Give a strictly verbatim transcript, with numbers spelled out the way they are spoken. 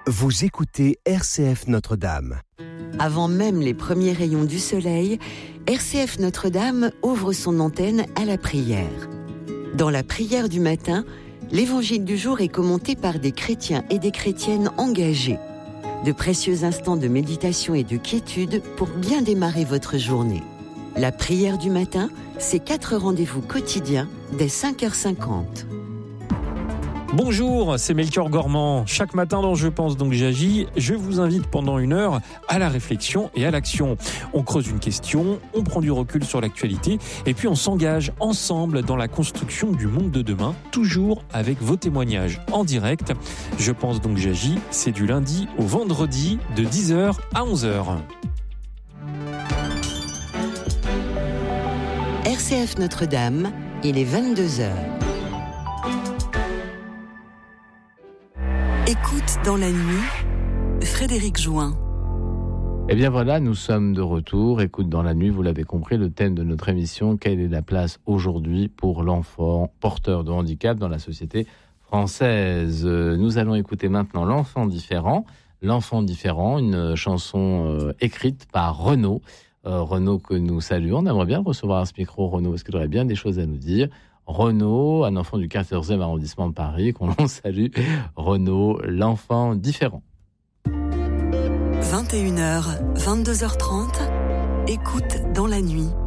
Vous écoutez R C F Notre-Dame. Avant même les premiers rayons du soleil, R C F Notre-Dame ouvre son antenne à la prière. Dans la prière du matin, l'évangile du jour est commenté par des chrétiens et des chrétiennes engagés. De précieux instants de méditation et de quiétude pour bien démarrer votre journée. La prière du matin, c'est quatre rendez-vous quotidiens dès cinq heures cinquante. Bonjour, c'est Melchior Gormand. Chaque matin dans Je pense donc j'agis, je vous invite pendant une heure à la réflexion et à l'action. On creuse une question, on prend du recul sur l'actualité et puis on s'engage ensemble dans la construction du monde de demain, toujours avec vos témoignages en direct. Je pense donc j'agis, c'est du lundi au vendredi de dix heures à onze heures. R C F Notre-Dame, il est vingt-deux heures. Écoute dans la nuit, Frédéric Join. Eh bien voilà, nous sommes de retour. Écoute dans la nuit, vous l'avez compris, le thème de notre émission, quelle est la place aujourd'hui pour l'enfant porteur de handicap dans la société française ? Nous allons écouter maintenant L'Enfant différent. L'Enfant différent, une chanson euh, écrite par Renaud. Euh, Renaud que nous saluons. On aimerait bien le recevoir à ce micro, Renaud, parce qu'il aurait bien des choses à nous dire. Renaud, un enfant du quatorzième arrondissement de Paris, qu'on l'on salue. Renaud, l'enfant différent. vingt et une heures, vingt-deux heures trente, écoute dans la nuit.